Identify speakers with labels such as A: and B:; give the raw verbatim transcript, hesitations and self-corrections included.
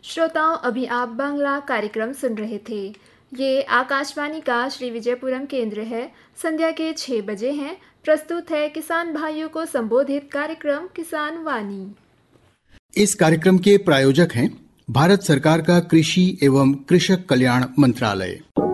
A: श्रोताओं, अभी आप बांग्ला कार्यक्रम सुन रहे थे। ये आकाशवाणी का श्री विजयपुरम केंद्र है। संध्या के छः बजे हैं। प्रस्तुत है किसान भाइयों को संबोधित कार्यक्रम किसान वाणी।
B: इस कार्यक्रम के प्रायोजक हैं भारत सरकार का कृषि एवं कृषक कल्याण मंत्रालय।